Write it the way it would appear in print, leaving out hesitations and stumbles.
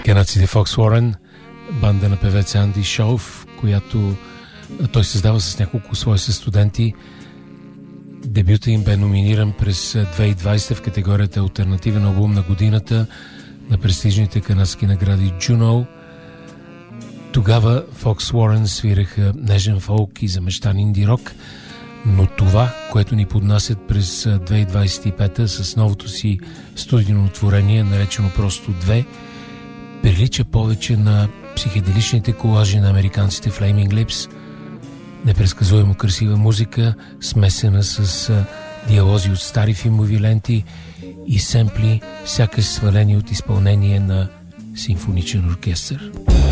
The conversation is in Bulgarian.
Американците Фокс Уорен, банда на певеца Анди Шоуф, която той създава с няколко свои студенти. Дебюта им бе номиниран през 2020 в категорията Алтернативен албум на годината на престижните канадски награди Juno. Тогава Фокс Уорен свираха нежен фолк и замещан инди рок, но това, което ни поднасят през 2025 с новото си студийно творение, наречено просто 2, прилича повече на психеделичните колажи на американците Flaming Lips. Непредсказуемо красива музика, смесена с диалози от стари филмови ленти и семпли, сякаш свалени от изпълнение на симфоничен оркестър.